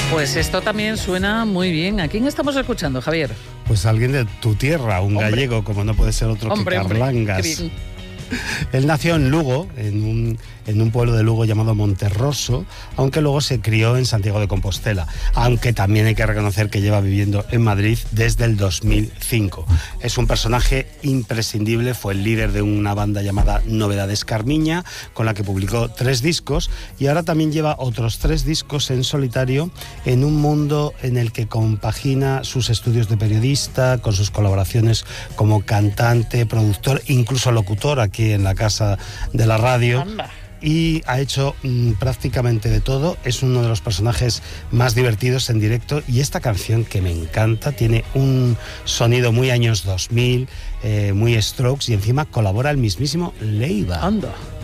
Pues esto también suena muy bien. ¿A quién estamos escuchando, Javier? Pues alguien de tu tierra, un gallego, como no puede ser otro que Carlangas. Qué bien. Él nació en Lugo, en un pueblo de Lugo llamado Monterroso, aunque luego se crió en Santiago de Compostela, aunque también hay que reconocer que lleva viviendo en Madrid desde el 2005. Es un personaje imprescindible, fue el líder de una banda llamada Novedades Carmiña, con la que publicó 3 discos, y ahora también lleva otros 3 discos en solitario, en un mundo en el que compagina sus estudios de periodista con sus colaboraciones como cantante, productor, incluso locutor aquí en la casa de la radio. Anda. Y ha hecho prácticamente de todo. Es uno de los personajes más divertidos en directo, y esta canción, que me encanta, tiene un sonido muy años 2000, muy Strokes, y encima colabora el mismísimo Leiva. Anda.